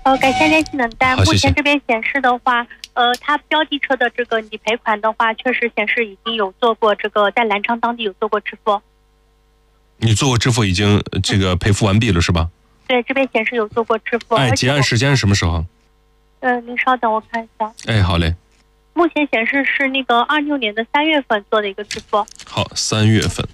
感谢联系能带。 好，谢谢。 目前这边显示的话，它标的车的这个理赔款的话，确实显示已经有做过这个在南昌当地有做过支付。 你做过支付已经这个赔付完毕了是吧？ 对，这边显示有做过支付。 结案时间是什么时候？ 您稍等，我看一下。 好嘞。 目前显示是那个26年的3月份做的一个支付。 好，3月份。